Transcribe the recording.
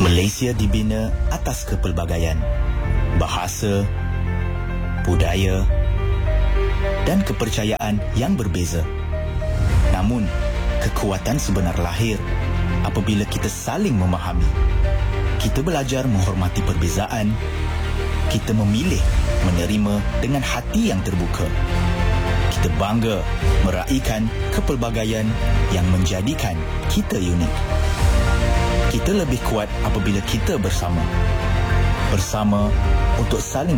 Malaysia dibina atas kepelbagaian, bahasa, budaya dan kepercayaan yang berbeza. Namun, kekuatan sebenar lahir apabila kita saling memahami. Kita belajar menghormati perbezaan. Kita memilih menerima dengan hati yang terbuka. Kita bangga meraihkan kepelbagaian yang menjadikan kita unik. Kita lebih kuat apabila kita bersama. Bersama untuk saling